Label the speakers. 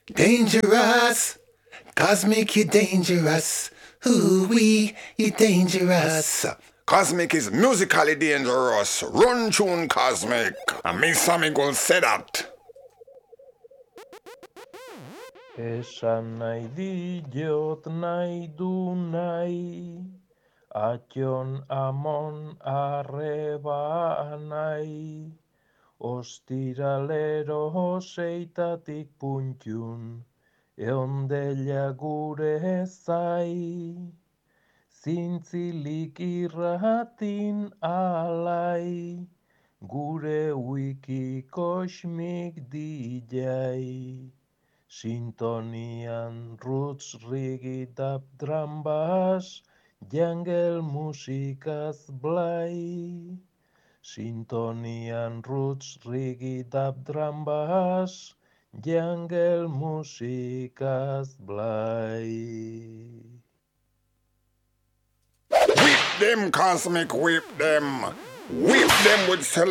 Speaker 1: Dangerous, Cosmic, you dangerous. Ooh-wee, you dangerous.
Speaker 2: Cosmic is musically dangerous. Run tune Cosmic. And me Sammy Gold said that.
Speaker 3: Esan nahi diot nahi du nahi, atxon amon arreba nahi, ostiralero seitatik puntxun, eondela gure zai, zintzilik irratin alai, gure wiki kosmik dijai. Sintonian roots rigidap drum bass, jungle musikaz blai. Sintonian roots rigidap drum bass, jungle musikaz blai.
Speaker 2: Whip them Cosmic, whip them. Whip them with